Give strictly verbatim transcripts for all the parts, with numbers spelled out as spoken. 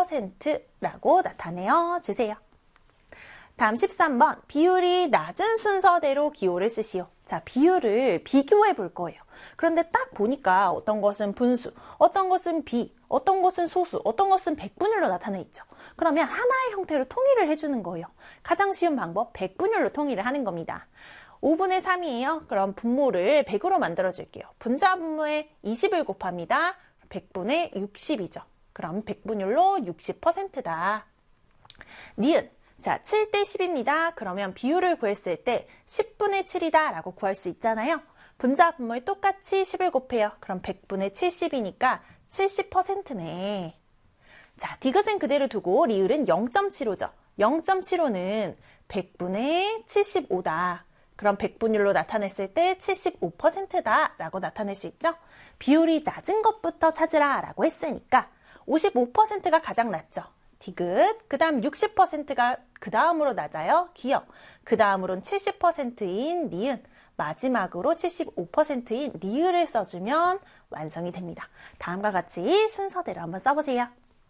퍼센트라고 나타내어 주세요. 다음 십삼 번, 비율이 낮은 순서대로 기호를 쓰시오. 자, 비율을 비교해 볼 거예요. 그런데 딱 보니까 어떤 것은 분수, 어떤 것은 비, 어떤 것은 소수, 어떤 것은 백분율로 나타나 있죠. 그러면 하나의 형태로 통일을 해주는 거예요. 가장 쉬운 방법, 백분율로 통일을 하는 겁니다. 오분의 삼이에요. 그럼 분모를 백으로 만들어 줄게요. 분자 분모에 이십을 곱합니다. 백분의 육십이죠. 그럼 백분율로 육십 퍼센트다. 니은. 자, 칠 대 십입니다. 그러면 비율을 구했을 때 십분의 칠이다 라고 구할 수 있잖아요. 분자 분모에 똑같이 십을 곱해요. 그럼 백분의 칠십이니까 칠십 퍼센트네. 자, 디귿은 그대로 두고 리을은 영 점 칠오죠. 영 점 칠오는 백분의 칠십오다. 그럼 백분율로 나타냈을 때 칠십오 퍼센트다 라고 나타낼 수 있죠. 비율이 낮은 것부터 찾으라 라고 했으니까 오십오 퍼센트가 가장 낮죠. 디귿, 그 다음 육십 퍼센트가 그 다음으로 낮아요. 기역, 그 다음으로는 칠십 퍼센트인 니은, 마지막으로 칠십오 퍼센트인 리을을 써주면 완성이 됩니다. 다음과 같이 순서대로 한번 써보세요.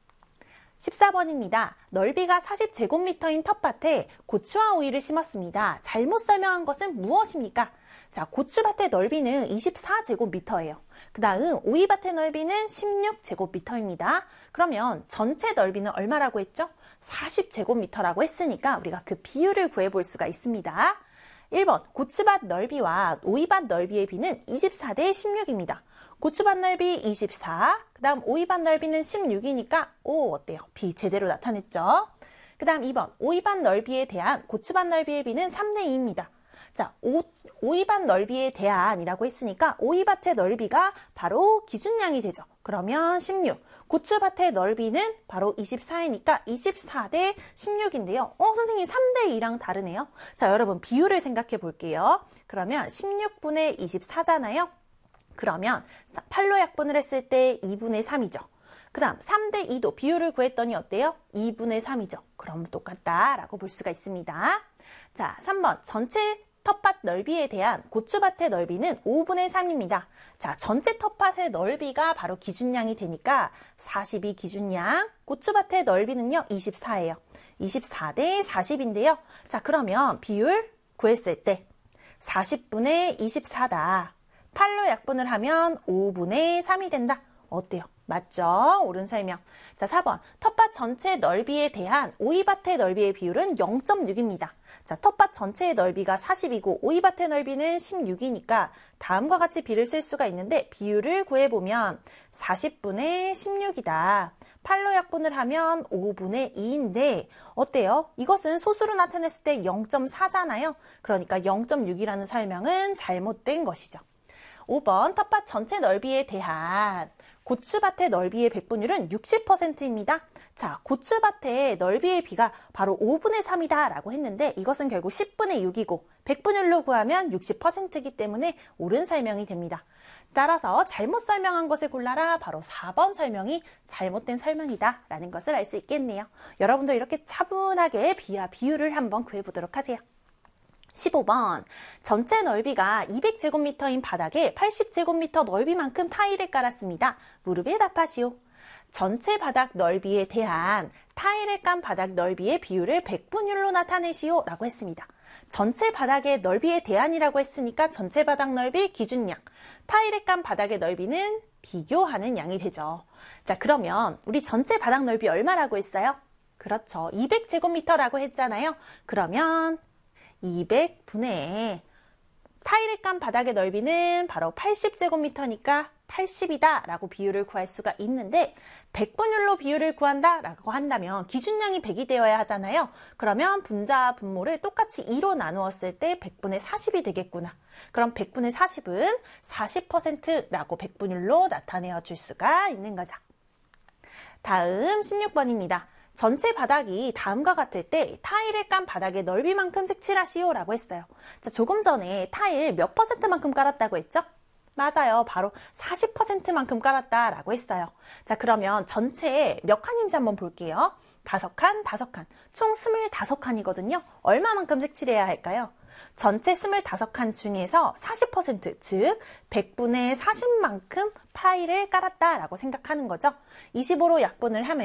십사 번입니다. 넓이가 사십 제곱미터인 텃밭에 고추와 오이를 심었습니다. 잘못 설명한 것은 무엇입니까? 자, 고추밭의 넓이는 이십사 제곱미터예요. 그 다음 오이밭의 넓이는 십육 제곱미터입니다. 그러면 전체 넓이는 얼마라고 했죠? 사십 제곱미터라고 했으니까 우리가 그 비율을 구해볼 수가 있습니다. 일 번, 고추밭 넓이와 오이밭 넓이의 비는 이십사 대 십육입니다. 고추밭 넓이 이십사, 그 다음 오이밭 넓이는 십육이니까 오, 어때요? 비 제대로 나타냈죠? 그 다음 이 번, 오이밭 넓이에 대한 고추밭 넓이의 비는 삼 대 이입니다. 자, 오, 오이밭 넓이에 대한이라고 했으니까 오이밭의 넓이가 바로 기준량이 되죠. 그러면 십육, 고추밭의 넓이는 바로 이십사이니까 이십사 대 십육인데요. 어, 선생님 삼 대 이랑 다르네요. 자, 여러분 비율을 생각해 볼게요. 그러면 십육분의 이십사잖아요. 그러면 팔로 약분을 했을 때 이분의 삼이죠. 그 다음 삼 대 이도 비율을 구했더니 어때요? 이분의 삼이죠. 그럼 똑같다라고 볼 수가 있습니다. 자, 삼 번 전체 텃밭 넓이에 대한 고추밭의 넓이는 오분의 삼입니다. 자, 전체 텃밭의 넓이가 바로 기준량이 되니까 사십이 기준량, 고추밭의 넓이는요 이십사예요. 이십사 대 사십인데요. 자, 그러면 비율 구했을 때 사십분의 이십사다. 팔로 약분을 하면 오분의 삼이 된다. 어때요? 맞죠? 옳은 설명. 자, 사 번. 텃밭 전체 넓이에 대한 오이밭의 넓이의 비율은 영 점 육입니다. 자, 텃밭 전체의 넓이가 사십이고 오이밭의 넓이는 십육이니까 다음과 같이 비를 쓸 수가 있는데 비율을 구해보면 사십분의 십육이다. 팔로 약분을 하면 오분의 이인데 어때요? 이것은 소수로 나타냈을 때 영 점 사잖아요. 그러니까 영 점 육이라는 설명은 잘못된 것이죠. 오 번. 텃밭 전체 넓이에 대한 고추밭의 넓이의 백분율은 육십 퍼센트입니다. 자, 고추밭의 넓이의 비가 바로 오분의 삼이다 라고 했는데 이것은 결국 십분의 육이고 백분율로 구하면 육십 퍼센트이기 때문에 옳은 설명이 됩니다. 따라서 잘못 설명한 것을 골라라. 바로 사 번 설명이 잘못된 설명이다 라는 것을 알 수 있겠네요. 여러분도 이렇게 차분하게 비와 비율을 한번 구해보도록 하세요. 십오 번. 전체 넓이가 이백 제곱미터인 바닥에 팔십 제곱미터 넓이만큼 타일을 깔았습니다. 무릎에 답하시오. 전체 바닥 넓이에 대한 타일을 깐 바닥 넓이의 비율을 백분율로 나타내시오 라고 했습니다. 전체 바닥의 넓이에 대한이라고 했으니까 전체 바닥 넓이 기준량, 타일을 깐 바닥의 넓이는 비교하는 양이 되죠. 자, 그러면 우리 전체 바닥 넓이 얼마라고 했어요? 그렇죠. 이백 제곱미터라고 했잖아요. 그러면 이백분의 타일을 깐 바닥의 넓이는 바로 팔십 제곱미터니까 팔십이다 라고 비율을 구할 수가 있는데 백분율로 비율을 구한다 라고 한다면 기준량이 백이 되어야 하잖아요. 그러면 분자 분모를 똑같이 이로 나누었을 때 백분의 사십이 되겠구나. 그럼 백분의 사십은 사십 퍼센트라고 백분율로 나타내어 줄 수가 있는 거죠. 다음 십육 번입니다. 전체 바닥이 다음과 같을 때 타일을 깐 바닥의 넓이만큼 색칠하시오 라고 했어요. 자, 조금 전에 타일 몇 퍼센트만큼 깔았다고 했죠? 맞아요. 바로 사십 퍼센트만큼 깔았다라고 했어요. 자, 그러면 전체 몇 칸인지 한번 볼게요. 다섯 칸, 다섯 칸. 총 스물다섯 칸이거든요. 얼마만큼 색칠해야 할까요? 전체 스물다섯 칸 중에서 사십 퍼센트, 즉 백분의 사십만큼 타일을 깔았다라고 생각하는 거죠. 이십오로 약분을 하면